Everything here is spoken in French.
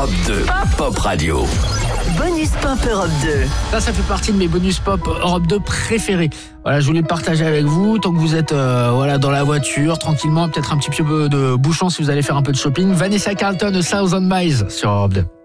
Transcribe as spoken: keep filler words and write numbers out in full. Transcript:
Europe deux, Pop Radio. Bonus Pop Europe deux. Ça, ça fait partie de mes bonus Pop Europe deux préférés. Voilà, je voulais le partager avec vous. Tant que vous êtes euh, voilà, dans la voiture, tranquillement, peut-être un petit peu de bouchon si vous allez faire un peu de shopping. Vanessa Carlton, A Thousand Miles sur Europe deux.